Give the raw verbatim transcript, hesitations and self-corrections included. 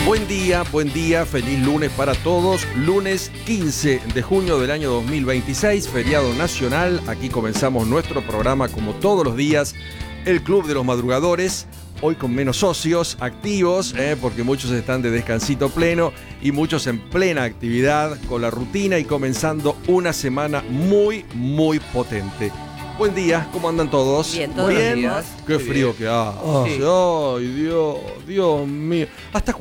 Buen día, buen día, feliz lunes para todos. Lunes quince de junio del año dos mil veintiséis, feriado nacional. Aquí comenzamos nuestro programa como todos los días, el Club de los Madrugadores. Hoy con menos socios activos, eh, porque muchos están de descansito pleno y muchos en plena actividad con la rutina y comenzando una semana muy, muy potente. Buen día, ¿cómo andan todos? Bien, todos ¿Bien? los días. Qué Muy frío bien. que hace. Sí. Ay, Dios, Dios mío. ¿Hasta